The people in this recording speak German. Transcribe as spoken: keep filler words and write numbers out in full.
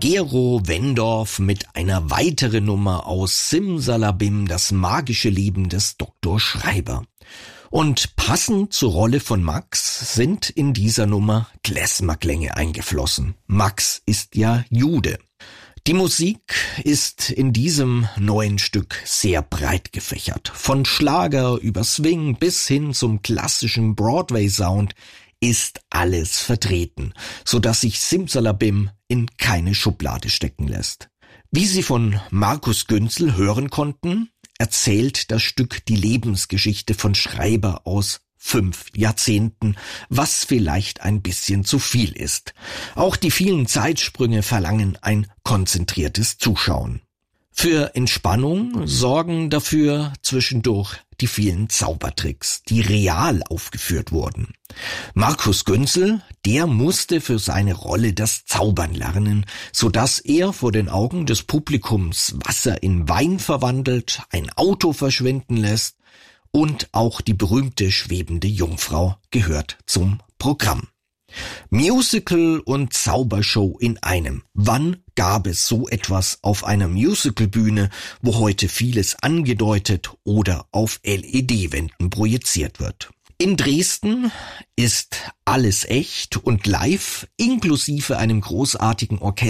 Gero Wendorf mit einer weiteren Nummer aus Simsalabim, das magische Leben des Doktor Schreiber. Und passend zur Rolle von Max sind in dieser Nummer Klezmerklänge eingeflossen. Max ist ja Jude. Die Musik ist in diesem neuen Stück sehr breit gefächert. Von Schlager über Swing bis hin zum klassischen Broadway-Sound ist alles vertreten, sodass sich Simsalabim in keine Schublade stecken lässt. Wie Sie von Markus Günzl hören konnten, erzählt das Stück die Lebensgeschichte von Schreiber aus fünf Jahrzehnten, was vielleicht ein bisschen zu viel ist. Auch die vielen Zeitsprünge verlangen ein konzentriertes Zuschauen. Für Entspannung sorgen dafür zwischendurch die vielen Zaubertricks, die real aufgeführt wurden. Markus Günzl, der musste für seine Rolle das Zaubern lernen, sodass er vor den Augen des Publikums Wasser in Wein verwandelt, ein Auto verschwinden lässt, und auch die berühmte schwebende Jungfrau gehört zum Programm. Musical und Zaubershow in einem. Wann gab es so etwas auf einer Musicalbühne, wo heute vieles angedeutet oder auf L E D-Wänden projiziert wird? In Dresden ist alles echt und live, inklusive einem großartigen Orchester.